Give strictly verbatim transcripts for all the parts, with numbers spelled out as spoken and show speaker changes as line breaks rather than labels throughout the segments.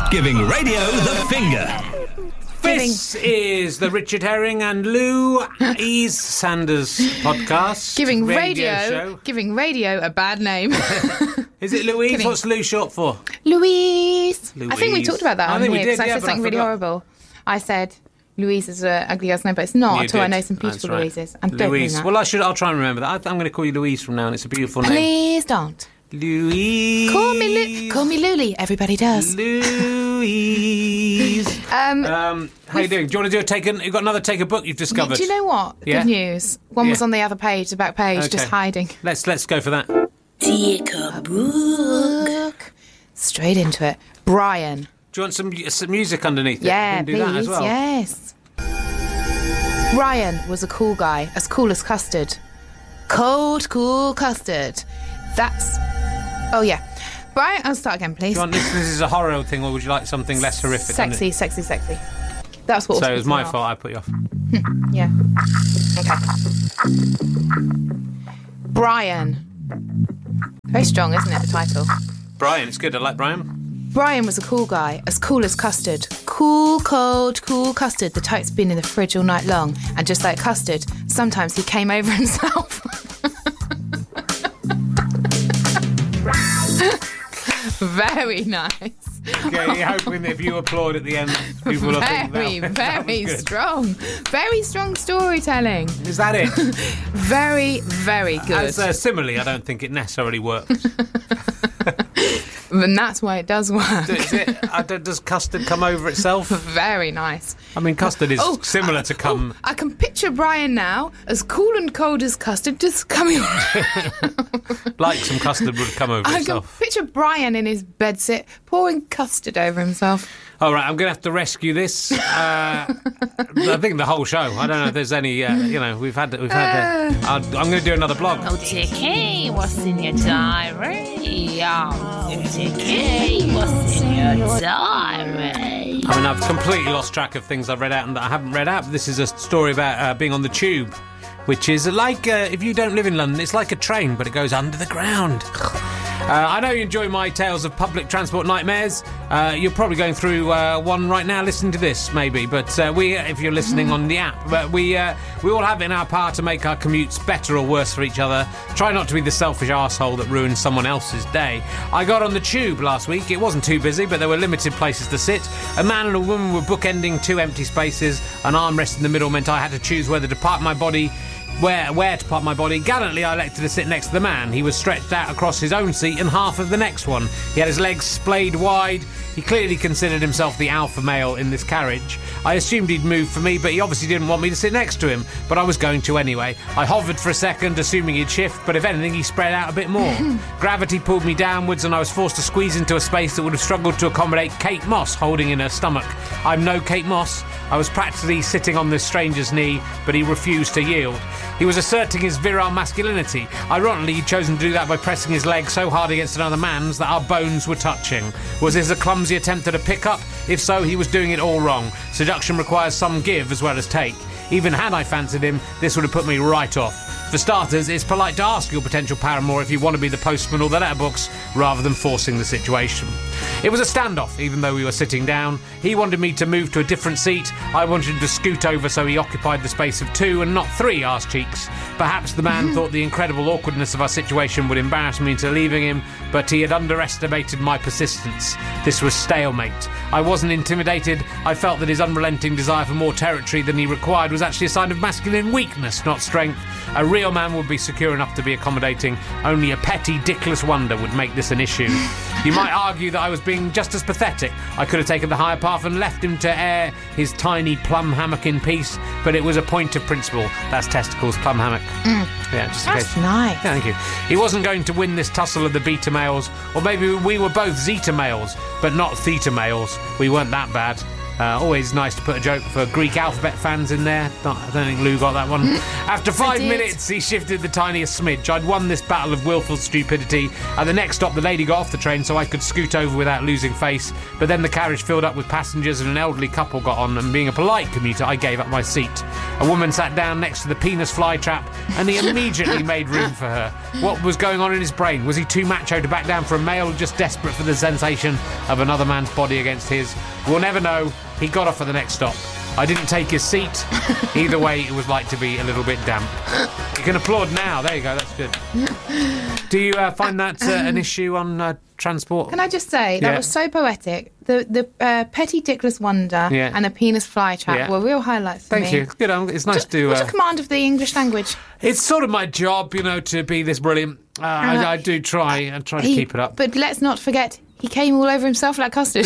Giving radio the finger.
This is the Richard Herring and Louise Sanders podcast.
Giving
radio,
radio,
show.
giving radio a bad name.
Is it Louise?
Kidding.
What's Lou short for?
Louise.
Louise.
I think we talked about that
I
on
think we
here because
did,
I
yeah,
said
but I
something really
forgot.
horrible. I said Louise is an ugly girl's name, but it's not
You
at all. I
did.
know some
That's
beautiful
right.
Louises. And don't mean
Louise.
that.
Well, I should. I'll try and remember that. I, I'm going to call you Louise from now on. It's a beautiful name.
Please don't.
Louise.
Call me Lu- Call me Luli. Everybody does.
Louise.
Um,
um, how you doing? Do you want to do a take? A, you've got another take a book you've discovered.
do you know what?
Yeah?
Good news. One was
Yeah.
on the other page, the back page,
Okay.
just hiding.
Let's let's go for that.
Take a book.
Look. Straight into it. Brian.
Do you want some, some music underneath it?
Yeah,
you can do
please.
that as well.
Yes. Brian was a cool guy, as cool as custard. Cold, cool custard. That's... Oh, yeah. Brian, I'll start again, please.
Do you want this, this is a horror thing, or would you like something less horrific?
Sexy, sexy, sexy. That's what
So it was my
off.
fault I put you off.
Yeah. Okay. Brian. Very strong, isn't it, the title?
Brian, it's good. I like Brian.
Brian was a cool guy, as cool as custard. Cool, cold, cool custard. The type's been in the fridge all night long. And just like custard, sometimes he came over himself. Very nice.
Okay, you're hoping that if you applaud at the end, people will think
Very,
that, that was
very
good.
strong. Very strong storytelling.
Is that it?
Very, very good.
As a simile, I don't think it necessarily works.
And that's why it does work.
Is it, uh, does custard come over itself?
Very nice.
I mean, custard is
Oh,
similar to cum.
Oh, I can picture Brian now, as cool and cold as custard, just coming on.
Like some custard would come over
I can
itself.
picture Brian in his bedsit, pouring custard over himself.
All right, I'm going to have to rescue this. Uh, I think the whole show. I don't know if there's any. Uh, you know, we've had. We've had. Uh, I'll, I'm going to do another blog.
Oh, T K, what's in your diary? Oh, T K, what's in your diary?
I mean, I've completely lost track of things I've read out and that I haven't read out. This is a story about uh, being on the tube, which is like, uh, if you don't live in London, it's like a train, but it goes under the ground. Uh, I know you enjoy my tales of public transport nightmares. Uh, you're probably going through uh, one right now listening to this, maybe. But uh, we, if you're listening on the app, but we uh, we all have it in our power to make our commutes better or worse for each other. Try not to be the selfish arsehole that ruins someone else's day. I got on the tube last week. It wasn't too busy, but there were limited places to sit. A man and a woman were bookending two empty spaces. An armrest in the middle meant I had to choose whether to park my body Where, where to park my body. Gallantly, I elected to sit next to the man. He was stretched out across his own seat and half of the next one. He had his legs splayed wide. He clearly considered himself the alpha male in this carriage. I assumed he'd moved for me, but he obviously didn't want me to sit next to him. But I was going to anyway. I hovered for a second, assuming he'd shift, but if anything, he spread out a bit more. Gravity pulled me downwards, and I was forced to squeeze into a space that would have struggled to accommodate Kate Moss holding in her stomach. I'm no Kate Moss. I was practically sitting on this stranger's knee, but he refused to yield. He was asserting his virile masculinity. Ironically, he'd chosen to do that by pressing his leg so hard against another man's that our bones were touching. Was this a clumsy attempt at a pick-up? If so, he was doing it all wrong. Seduction requires some give as well as take. Even had I fancied him, this would have put me right off. For starters, it's polite to ask your potential paramour if you want to be the postman or the letterbox, rather than forcing the situation. It was a standoff, even though we were sitting down. He wanted me to move to a different seat. I wanted him to scoot over so he occupied the space of two and not three arse cheeks. Perhaps the man thought the incredible awkwardness of our situation would embarrass me into leaving him, but he had underestimated my persistence. This was stalemate. I wasn't intimidated. I felt that his unrelenting desire for more territory than he required was actually a sign of masculine weakness, not strength. A real man would be secure enough to be accommodating. Only a petty, dickless wonder would make this an issue. You might argue that I was being just as pathetic. I could have taken the higher path and left him to air his tiny plum hammock in peace, but it was a point of principle. That's testicles, plum hammock.
Mm.
Yeah, just in
That's
case.
nice.
Yeah, thank you. He wasn't going to win this tussle of the beta males, or maybe we were both zeta males, but not theta males. We weren't that bad. Uh, always nice to put a joke for Greek alphabet fans in there. Not, I don't think Lou got that one. After five minutes, he shifted the tiniest smidge. I'd won this battle of willful stupidity. At the next stop, the lady got off the train so I could scoot over without losing face. But then the carriage filled up with passengers and an elderly couple got on, and being a polite commuter, I gave up my seat. A woman sat down next to the penis flytrap, and he immediately made room for her. What was going on in his brain? Was he too macho to back down for a male, or just desperate for the sensation of another man's body against his? We'll never know. He got off at the next stop. I didn't take his seat. Either way, it was like to be a little bit damp. You can applaud now. There you go. That's good. Do you uh, find that uh, an issue on uh, transport?
Can I just say, that
Yeah.
was so poetic. The the uh, Petty Dickless Wonder
Yeah.
and a penis flytrap
Yeah.
were real highlights for
Thank
me.
you. It's good. um, It's nice
What's
to...
what's
Uh,
a command of the English language?
it's sort of my job, you know, to be this brilliant. Uh, I, I do try and try to
He-
keep it up.
But let's not forget, he came all over himself like custard.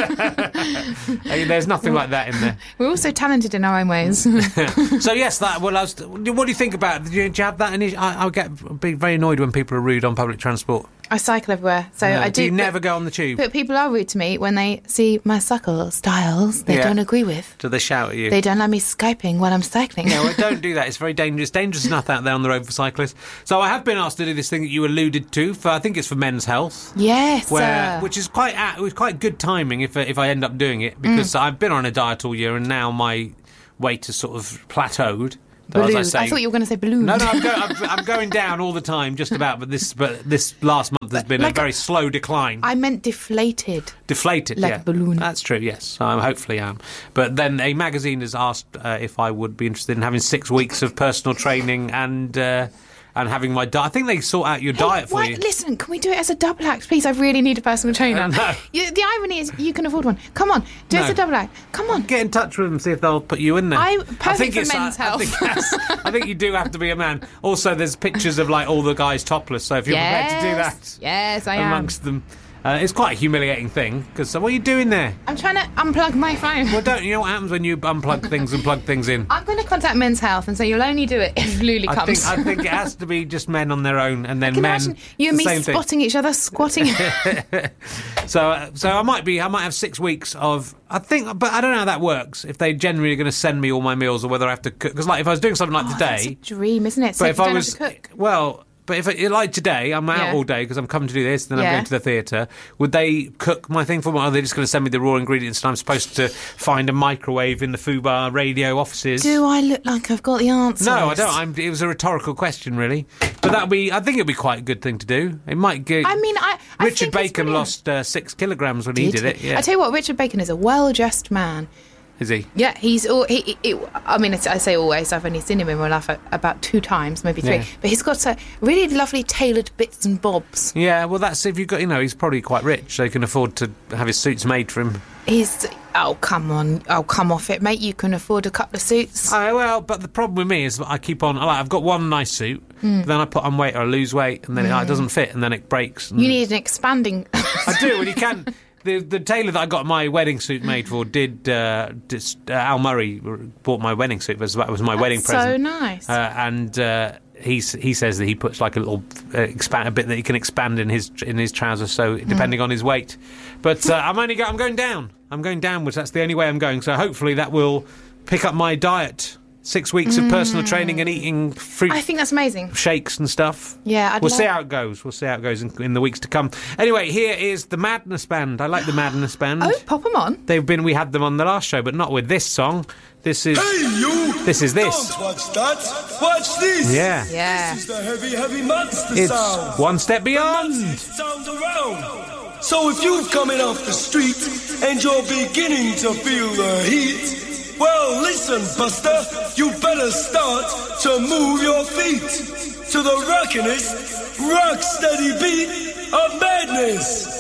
Hey, there's nothing like that in there.
We're all so talented in our own ways.
So yes, that. Well, I was, what do you think about? Do you, do you have that? Initial, I, I get be very annoyed when people are rude on public transport.
I cycle everywhere, so
No,
I do.
do you
but-
never go on the tube?
But people are rude to me when they see my cycle styles they
Yeah.
don't agree with.
Do they shout at you?
They don't let me Skyping while I'm cycling.
No, well, don't do that. It's very dangerous. Dangerous enough out there on the road for cyclists. So I have been asked to do this thing that you alluded to. For I think it's for Men's Health.
Yes,
Where,
uh,
which is quite uh, it was quite good timing if if I end up doing it, because I've been on a diet all year and now my weight has sort of plateaued. So as I,
balloon.
say,
I thought you were going to say balloon.
No, no, I'm, go- I'm, I'm going down all the time, just about. But this, but this last month has been
like
a very slow decline.
I meant deflated.
Deflated,
like
yeah.
a balloon.
That's true. Yes, I hopefully am. But then a magazine has asked uh, if I would be interested in having six weeks of personal training and uh, and having my diet. I think they sort out your
Hey,
diet for
why-
you.
Listen, can we do it as a double act, please? I really need a personal trainer.
Uh, no.
You, the irony is, you can afford one. Come on, do it
No.
as a double act. Come on.
Get in touch with them, see if they'll put you in there.
I'm
I
perfect
think
for
it's,
Men's
I, I
Health.
think, that's- I think you do have to be a man. Also, there's pictures of like all the guys topless. So if you're
yes,
prepared to do that
yes, I
amongst them, uh, it's quite a humiliating thing. Because what are you doing there?
am. I'm trying to unplug my phone.
Well, don't you know what happens when you unplug things and plug things in?
I'm going to contact Men's Health and say you'll only do it if Luli
I
comes.
think I think it has to be just men on their own, and then
Can you
men.
imagine you and
the
me
same thing.
spotting each other, squatting?
So, uh, so I might be. I might have six weeks of. I think, but I don't know how that works. If they generally are going to send me all my meals, or whether I have to cook. Because, like, if I was doing something like
Oh, that's a
today,
dream, isn't it? So
but
you
if I
don't
was,
have to cook.
well, but if it, like today, I'm out
Yeah.
all day because I'm coming to do this, then I'm
Yeah.
going to the theatre. Would they cook my thing for me? Or are they just going to send me the raw ingredients, and I'm supposed to find a microwave in the Fubar radio offices?
Do I look like I've got the answers?
No, I don't. I'm, it was a rhetorical question, really. But that'd be. I think it'd be quite a good thing to do. It might get.
I mean, I. I
Richard
think it's
Bacon
brilliant.
lost uh, six kilograms when he did it. Yeah,
I tell you what, Richard Bacon is a well-dressed man.
is he?
Yeah, he's. All, he, he, he- I mean, it's, I say always. I've only seen him in real life a- about two times, maybe three.
Yeah.
But he's got uh, really lovely tailored bits and bobs.
Yeah. Well, that's if you got. You know, he's probably quite rich, so he can afford to have his suits made for him.
He's. Oh, come on. Oh, come off it, mate. You can afford a couple of suits.
Oh, well, but the problem with me is that I keep on. Like, I've got one nice suit,
Mm.
but then I put on weight or I lose weight, and then it, it doesn't fit, and then it breaks. And
You need an expanding.
I do, and you can't. The the tailor that I got my wedding suit made for did. Uh, just, uh, Al Murray bought my wedding suit. It was, that was my wedding
so
present.
nice.
Uh, and uh, he he says that he puts like a little uh, expand a bit that he can expand in his in his trousers, so depending on his weight. But uh, I'm only go, I'm going down. I'm going downwards. That's the only way I'm going. So hopefully that will pick up my diet. Six weeks of personal training and eating fruit
I think that's amazing.
shakes and stuff.
Yeah, I'd
we'll
love-
see how it goes. We'll see how it goes in, in the weeks to come. Anyway, here is the Madness Band. I like the Madness Band.
Oh, pop them on.
They've been. We had them on the last show, but not with this song. This is.
Hey, you!
This is this.
Don't watch that. Watch this.
Yeah.
Yeah.
This is the heavy, heavy monster
It's
sound.
one step
The
beyond.
monster sound around. So if you're coming off the street and you're beginning to feel the heat, well, listen, Buster, you better start to move your feet to the rockin'est, rock steady beat of madness.